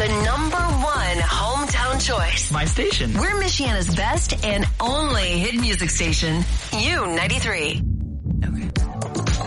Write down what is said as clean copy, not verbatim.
The number one hometown choice. My station. We're Michiana's best and only hit music station. U93.